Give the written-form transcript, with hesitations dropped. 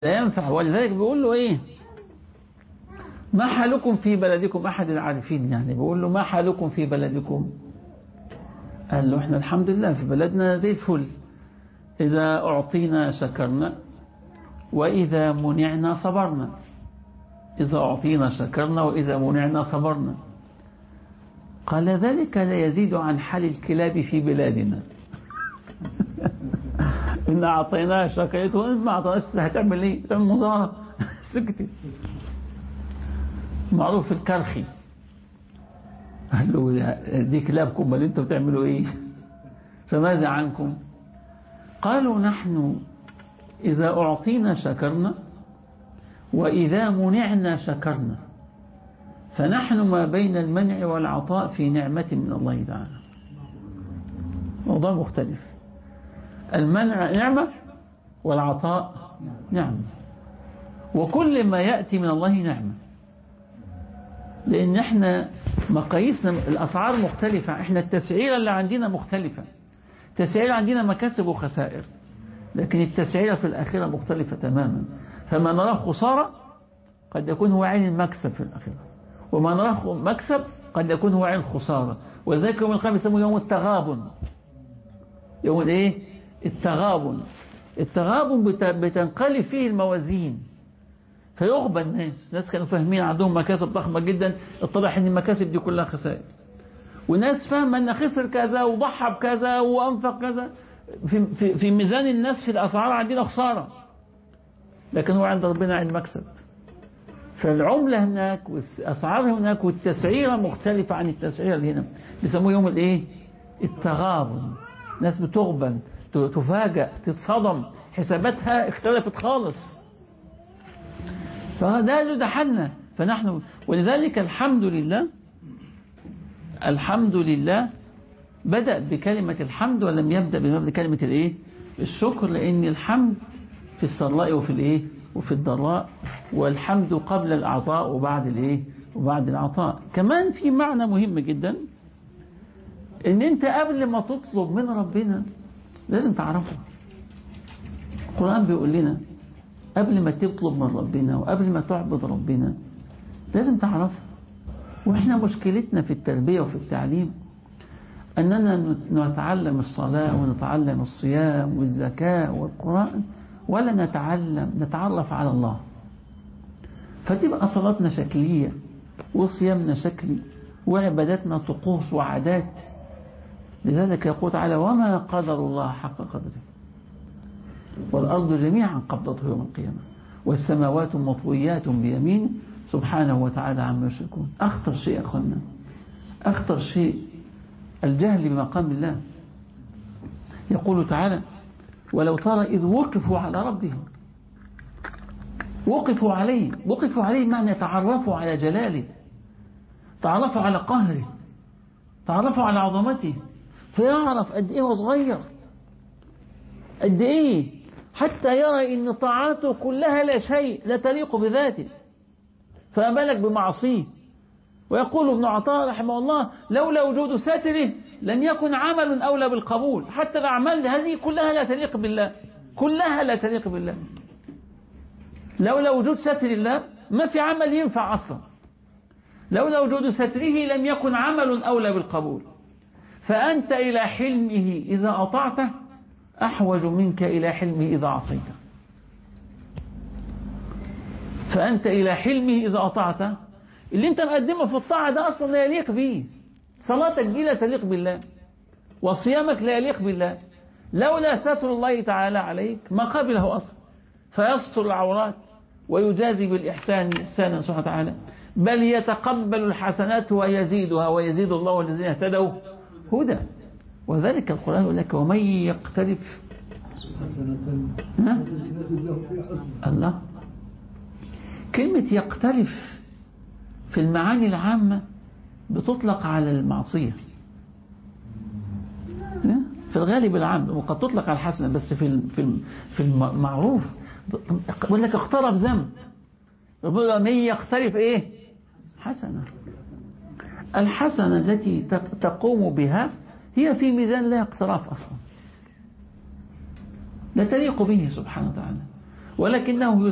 لا ينفع. ولذلك بيقول له ايه؟ ما حالكم في بلدكم؟ أحد العارفين يعني بيقول له ما حالكم في بلدكم؟ قال له احنا الحمد لله في بلدنا زي الفل، إذا أعطينا شكرنا وإذا منعنا صبرنا. إذا أعطينا شكرنا وإذا منعنا صبرنا. قال ذلك لا يزيد عن حال الكلاب في بلادنا. إن أعطيناها شكرته ما أعطيناش هتعمل إيه؟ تعمل مظاهرة. سكتي. معروف الكرخي قال له دي كلابكم بل انتوا بتعملوا ايه؟ فماذا عنكم؟ قالوا نحن إذا أعطينا شكرنا وإذا منعنا شكرنا، فنحن ما بين المنع والعطاء في نعمة من الله تعالى. موضوع مختلف. المنع نعمة والعطاء نعمة، وكل ما يأتي من الله نعمة، لأن احنا مقاييسنا الأسعار مختلفة. احنا التسعيرة اللي عندنا مختلفة. التسعيرة عندنا مكاسب وخسائر، لكن التسعيرة في الآخرة مختلفة تماما. فما نراه خسارة قد يكون هو عين المكسب في الآخرة، وما نراه مكسب قد يكون هو عين الخسارة. ولذلك يوم القيامة يسموه يوم التغابن. يوم الايه؟ التغابن. التغابن بتنقلب فيه الموازين فيغبى الناس كانوا فاهمين عندهم مكاسب ضخمة جدا، اتضح ان المكاسب دي كلها خسائر. وناس فاهمة ان خسر كذا وضحى بكذا وانفق كذا. في ميزان الناس في الاسعار عندنا خسارة، لكن هو عند ربنا عند مكسب. فالعملة هناك والاسعار هناك والتسعيرة مختلفة عن التسعيرة اللي هنا. بيسموه يوم الايه؟ التغابن. ناس بتغبن، تفاجأ، تتصدم، حساباتها اختلفت خالص. فهذا ده حالنا. فنحن ولذلك الحمد لله بدأ بكلمة الحمد ولم يبدأ بكلمة الايه؟ الشكر، لأن الحمد في السراء وفي الايه؟ وفي الضراء، والحمد قبل الأعطاء وبعد الايه؟ وبعد العطاء. كمان في معنى مهم جدا، ان انت قبل ما تطلب من ربنا لازم تعرفه. القرآن بيقول لنا قبل ما تطلب من ربنا وقبل ما تعبد ربنا لازم تعرفه. واحنا مشكلتنا في التربية وفي التعليم أننا نتعلم الصلاة ونتعلم الصيام والزكاة والقرآن ولا نتعرف على الله. فتبقى صلاتنا شكلية وصيامنا شكلي وعباداتنا طقوس وعادات. لذلك يقول تعالى وما قدر الله حق قدره والأرض جميعا قبضته يوم القيامة والسماوات مطويات بيمينه سبحانه وتعالى عما يشركون. أخطر شيء يا أخوانا، أخطر شيء الجهل بمقام الله. يقول تعالى ولو ترى إذ وقفوا على ربهم. وقفوا عليه معنى تعرفوا على جلاله، تعرفوا على قهره، تعرفوا على عظمته، فيعرف قد إيه هو صغير، قد إيه، حتى يرى إن طاعاته كلها لا شيء لا تليق بذاته، فأملك بمعصيه. ويقول ابن عطاء رحمه الله لولا وجود ساتره لم يكن عمل أولى بالقبول. حتى الأعمال هذه كلها لا تليق بالله، كلها لا تليق بالله. لولا وجود ستر الله ما في عمل ينفع أصلا. لولا وجود ستره لم يكن عمل أولى بالقبول. فأنت إلى حلمه إذا أطعته أحوج منك إلى حلمه إذا عصيته. فأنت إلى حلمه إذا أطعته. اللي انت مقدمه في الطاعة ده أصلا لا يليق به. صلاتك دي لا تليق بالله، وصيامك لا يليق بالله. لولا ستر الله تعالى عليك ما قبله أصلا. فيستر العورات ويجازي بالإحسان إحسانا سبحانه وتعالى، بل يتقبل الحسنات ويزيدها ويزيد الله والذين اهتدوا هدى. وذلك القرآن يقول لك ومن يقترف الله. كلمة يقترف في المعاني العامة بتطلق على المعصية في الغالب العام، وقد تطلق على الحسنة، بس في المعروف يقول لك اقترف ذنب. يقول من يقترف ايه؟ حسنة. الحسنة التي تقوم بها هي في ميزان لا اقتراف أصلا، لا تليق به سبحانه وتعالى، ولكنه